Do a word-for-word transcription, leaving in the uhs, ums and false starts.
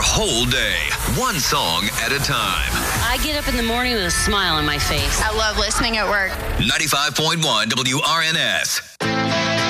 your whole day, one song at a time. I get up in the morning with a smile on my face. I love listening at work. ninety-five point one W R N S.